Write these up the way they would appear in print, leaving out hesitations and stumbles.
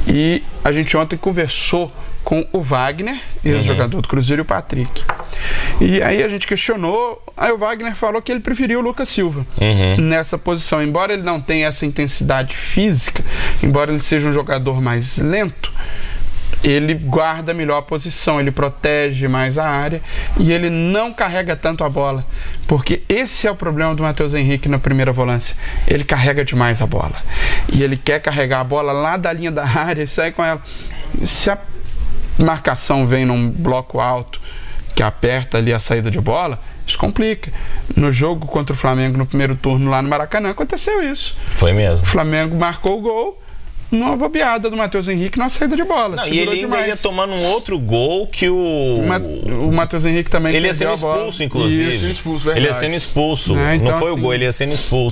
E a gente ontem conversou com o Wagner, ex-jogador do Cruzeiro, e o Patrick. E aí a gente questionou, aí o Wagner falou que ele preferiu o Lucas Silva nessa posição. Embora ele não tenha essa intensidade física, embora ele seja um jogador mais lento, ele guarda melhor a posição, ele protege mais a área e ele não carrega tanto a bola, porque esse é o problema do Matheus Henrique na primeira volância. Ele carrega demais a bola e ele quer carregar a bola lá da linha da área e sair com ela. Se a marcação vem num bloco alto que aperta ali a saída de bola, isso complica. No jogo contra o Flamengo no primeiro turno lá no Maracanã aconteceu isso. Foi mesmo. O Flamengo marcou o gol numa bobeada do Matheus Henrique na saída de bola. Não, e ele ainda ia tomando um outro gol que o Matheus Henrique também ele ia sendo expulso, inclusive. Ele ia sendo expulso. Então, não foi assim, o gol, ele ia sendo expulso.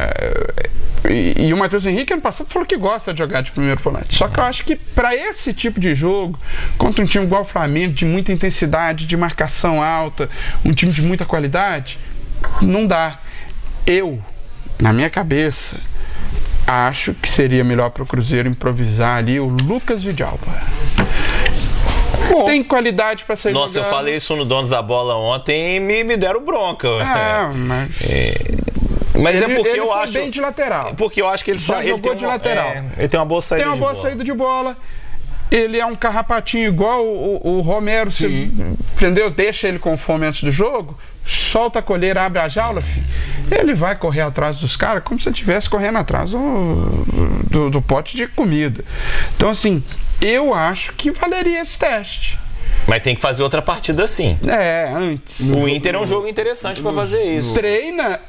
E o Matheus Henrique ano passado falou que gosta de jogar de primeiro volante. Só que eu acho que para esse tipo de jogo, contra um time igual o Flamengo, de muita intensidade, de marcação alta, um time de muita qualidade, não dá. Eu, na minha cabeça, acho que seria melhor para o Cruzeiro improvisar ali o Lucas Vidalba. Tem qualidade para sair Nossa, jogando. Eu falei isso no Donos da Bola ontem e me deram bronca. Mas é porque eu acho bem de lateral. Porque eu acho que ele jogou de lateral. Ele tem uma boa saída de bola. Tem uma boa saída de bola. Ele é um carrapatinho igual o Romero, entendeu? Deixa ele com fome antes do jogo, solta a coleira, abre a jaula, filho. Ele vai correr atrás dos caras como se ele estivesse correndo atrás do pote de comida. Então, assim, eu acho que valeria esse teste. Mas tem que fazer outra partida assim. Antes. O Inter é um jogo interessante para fazer isso. Treina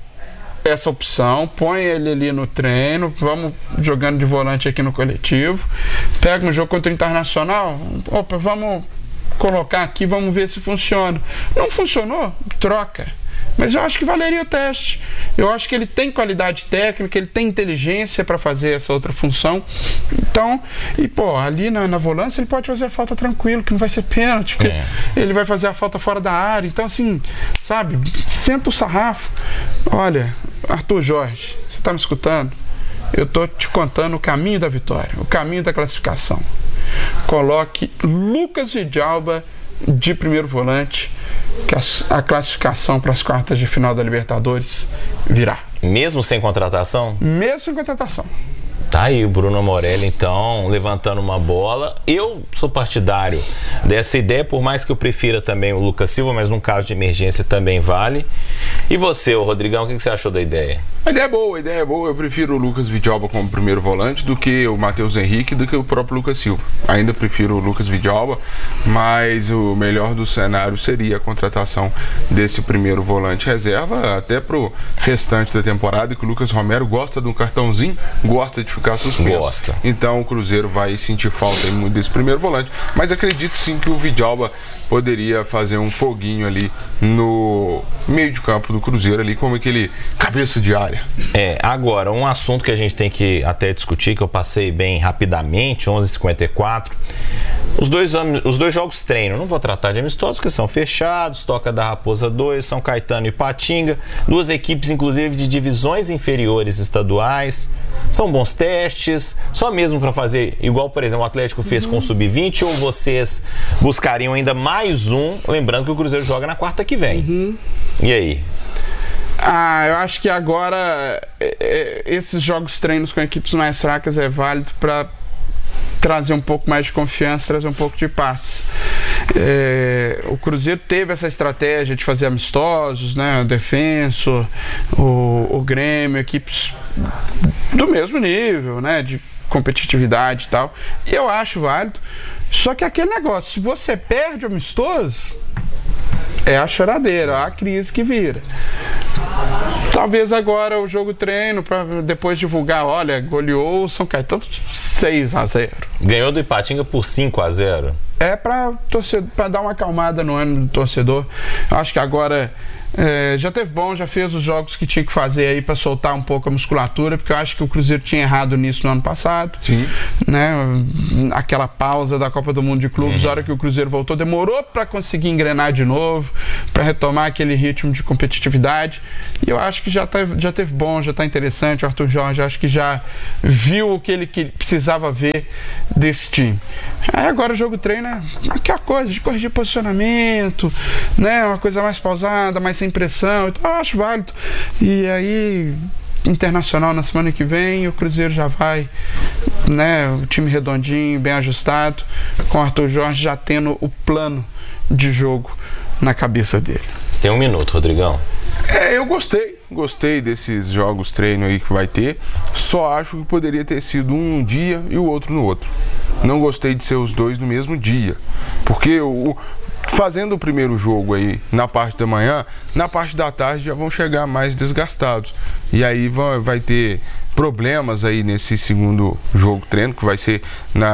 essa opção, põe ele ali no treino, vamos jogando de volante aqui no coletivo, pega um jogo contra o Internacional, vamos colocar aqui, vamos ver se funciona. Não funcionou? Troca. Mas eu acho que valeria o teste. Eu acho que ele tem qualidade técnica, ele tem inteligência para fazer essa outra função. Então, ali na volância ele pode fazer a falta tranquilo, que não vai ser pênalti, porque ele vai fazer a falta fora da área. Então, assim, sabe, senta o sarrafo. Olha, Arthur Jorge, você está me escutando? Eu estou te contando o caminho da vitória, o caminho da classificação. Coloque Lucas Vidalba de primeiro volante, que a classificação para as quartas de final da Libertadores virá. Mesmo sem contratação? Mesmo sem contratação. Tá aí o Bruno Morelli, então, levantando uma bola. Eu sou partidário dessa ideia, por mais que eu prefira também o Lucas Silva, mas num caso de emergência também vale. E você, Rodrigão, o que você achou da ideia? A ideia é boa. Eu prefiro o Lucas Vidalba como primeiro volante do que o Matheus Henrique, do que o próprio Lucas Silva. Ainda prefiro o Lucas Vidalba, mas o melhor do cenário seria a contratação desse primeiro volante reserva, até pro restante da temporada, que o Lucas Romero gosta de um cartãozinho, gosta de ficar suspenso. Gosta. Então o Cruzeiro vai sentir falta muito desse primeiro volante, mas acredito sim que o Vidalba poderia fazer um foguinho ali no meio de campo do Cruzeiro, ali como aquele cabeça de área. Agora, um assunto que a gente tem que até discutir, que eu passei bem rapidamente, 11h54, os dois jogos treino, não vou tratar de amistosos, porque são fechados, Toca da Raposa 2, São Caetano e Ipatinga, duas equipes inclusive de divisões inferiores estaduais, são bons testes, só mesmo para fazer igual, por exemplo, o Atlético fez com o Sub-20, ou vocês buscariam ainda mais um, lembrando que o Cruzeiro joga na quarta que vem. E aí? Eu acho que agora esses jogos treinos com equipes mais fracas é válido para trazer um pouco mais de confiança, trazer um pouco de paz. O Cruzeiro teve essa estratégia de fazer amistosos, né? O Defensor, o Grêmio, equipes do mesmo nível, né? De competitividade e tal. E eu acho válido. Só que aquele negócio, se você perde o amistoso, é a choradeira, a crise que vira. Talvez agora o jogo treino, para depois divulgar, olha, goleou o São Caetano 6-0. Ganhou do Ipatinga por 5-0. Para dar uma acalmada no ânimo do torcedor. Eu acho que agora Já teve bom, já fez os jogos que tinha que fazer aí para soltar um pouco a musculatura, porque eu acho que o Cruzeiro tinha errado nisso no ano passado. Sim. Né? Aquela pausa da Copa do Mundo de Clubes, a hora que o Cruzeiro voltou, demorou para conseguir engrenar de novo, para retomar aquele ritmo de competitividade. E eu acho que já teve bom, já está interessante. O Arthur Jorge acho que já viu o que ele precisava ver desse time. Aí agora o jogo treino é aquela coisa de corrigir posicionamento, né? Uma coisa mais pausada, mais sem pressão. Então eu acho válido. E aí, Internacional na semana que vem, o Cruzeiro já vai, né? O time redondinho, bem ajustado, com o Arthur Jorge já tendo o plano de jogo na cabeça dele. Você tem um minuto, Rodrigão. Eu gostei desses jogos treino aí que vai ter, só acho que poderia ter sido um dia e o outro no outro. Não gostei de ser os dois no mesmo dia, porque fazendo o primeiro jogo aí na parte da manhã, na parte da tarde já vão chegar mais desgastados, e aí vai ter problemas aí nesse segundo jogo treino, que vai ser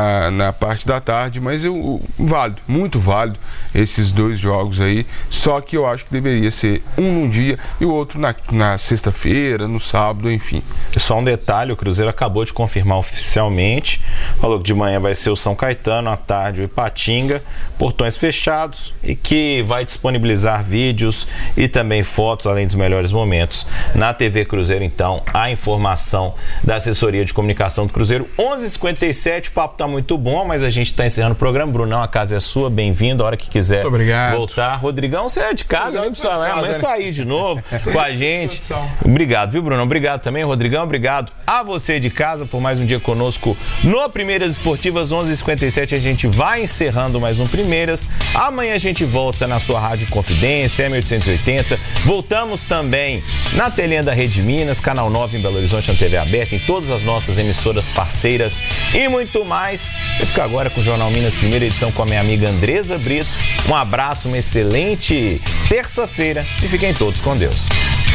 na parte da tarde, mas válido, muito válido esses dois jogos aí, só que eu acho que deveria ser um num dia e o outro na sexta-feira, no sábado, enfim. Só um detalhe, o Cruzeiro acabou de confirmar oficialmente, falou que de manhã vai ser o São Caetano, à tarde o Ipatinga, portões fechados, e que vai disponibilizar vídeos e também fotos, além dos melhores momentos, na TV Cruzeiro. Então, a informação da assessoria de comunicação do Cruzeiro. 11h57, o papo tá muito bom, mas a gente tá encerrando o programa. Brunão, a casa é sua, bem-vindo, a hora que quiser voltar. Rodrigão, você é de casa, nem precisa, né? Amanhã você tá aí de novo com a gente. Obrigado, viu, Brunão? Obrigado também, Rodrigão. Obrigado a você de casa por mais um dia conosco no Primeiras Esportivas. 11h57, a gente vai encerrando mais um Primeiras. Amanhã a gente volta na sua Rádio Confidência, M880. Voltamos também na telinha da Rede Minas, Canal 9 em Belo Horizonte, na TV aberta, em todas as nossas emissoras parceiras e muito mais. Você fica agora com o Jornal Minas, primeira edição, com a minha amiga Andresa Brito. Um abraço, uma excelente terça-feira e fiquem todos com Deus.